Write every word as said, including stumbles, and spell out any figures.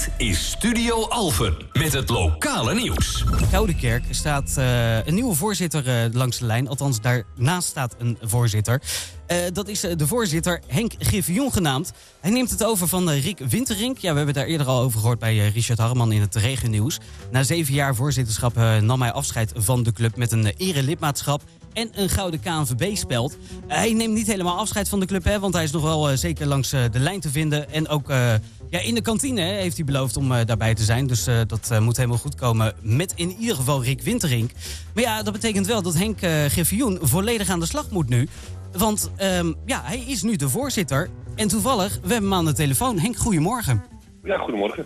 Dit is Studio Alphen met het lokale nieuws. Goudenkerk staat uh, een nieuwe voorzitter uh, langs de lijn. Althans, daarnaast staat een voorzitter. Uh, dat is uh, de voorzitter Henk Griffioen genaamd. Hij neemt het over van uh, Rick Winterink. Ja, we hebben het daar eerder al over gehoord bij uh, Richard Harman in het regionieuws. Na zeven jaar voorzitterschap uh, nam hij afscheid van de club met een uh, erelidmaatschap en een gouden K N V B-speld. Uh, hij neemt niet helemaal afscheid van de club, hè, want hij is nog wel uh, zeker langs uh, de lijn te vinden. En ook uh, ja, in de kantine hè, heeft hij beloofd om uh, daarbij te zijn. Dus uh, dat uh, moet helemaal goed komen met in ieder geval Rick Winterink. Maar ja, dat betekent wel dat Henk uh, Griffioen volledig aan de slag moet nu. Want um, ja, hij is nu de voorzitter. En toevallig, we hebben hem aan de telefoon. Henk, goedemorgen. Ja, goedemorgen.